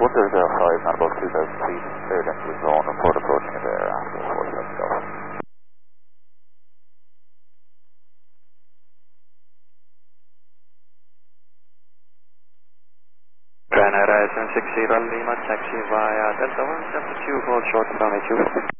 1005, not above 2,000 feet, cleared into the zone, report approaching into air after 47 Golf. Ryanair 760 Lima, taxi via Delta 1, 72, hold short, down 82.